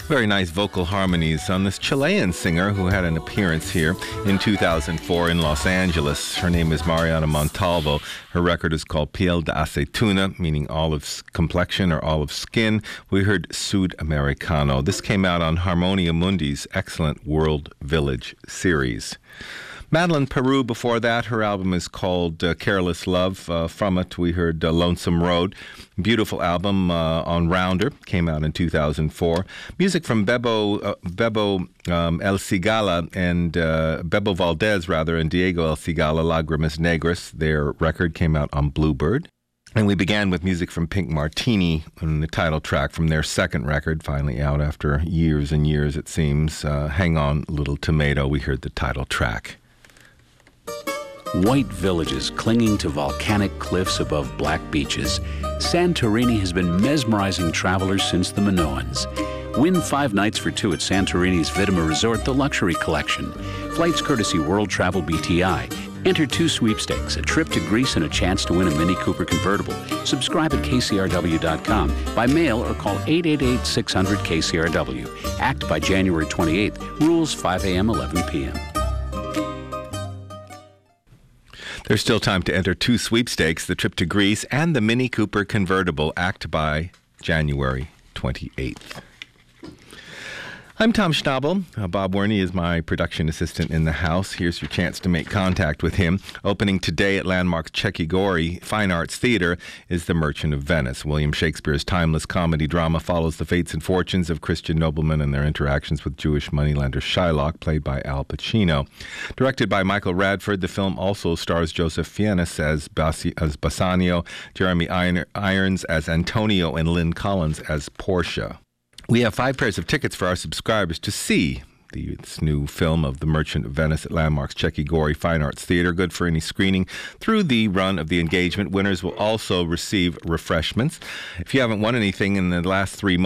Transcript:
Very nice vocal harmonies on this Chilean singer who had an appearance here in 2004 in Los Angeles. Her name is Mariana Montalvo. Her record is called Piel de Aceituna, meaning olive complexion or olive skin. We heard Sudamericano. This came out on Harmonia Mundi's excellent World Village series. Madeline Peru before that, her album is called Careless Love. From it, we heard Lonesome Road. Beautiful album on Rounder, came out in 2004. Music from Bebo El Cigala and Bebo Valdez, rather, and Diego El Cigala, Lágrimas Negras. Their record came out on Bluebird. And we began with music from Pink Martini and the title track from their second record, finally out after years and years, it seems. Hang On, Little Tomato. We heard the title track. White villages clinging to volcanic cliffs above black beaches, Santorini has been mesmerizing travelers since the Minoans. Win 5 nights for 2 at Santorini's Vitima Resort, the Luxury Collection. Flights courtesy World Travel BTI. Enter 2 sweepstakes, a trip to Greece and a chance to win a Mini Cooper convertible. Subscribe at kcrw.com by mail or call 888-600-KCRW. Act by January 28th. Rules 5 a.m., 11 p.m. There's still time to enter 2 sweepstakes, the trip to Greece and the Mini Cooper convertible. Act by January 28th. I'm Tom Schnabel. Bob Werney is my production assistant in the house. Here's your chance to make contact with him. Opening today at Landmark's Cecchi Fine Arts Theater is The Merchant of Venice. William Shakespeare's timeless comedy drama follows the fates and fortunes of Christian noblemen and their interactions with Jewish moneylender Shylock, played by Al Pacino. Directed by Michael Radford, the film also stars Joseph Fiennes as Bassanio, Jeremy Irons as Antonio, and Lynn Collins as Portia. We have 5 pairs of tickets for our subscribers to see this new film of The Merchant of Venice at Landmark's Cecchi Fine Arts Theater. Good for any screening through the run of the engagement. Winners will also receive refreshments. If you haven't won anything in the last 3 months,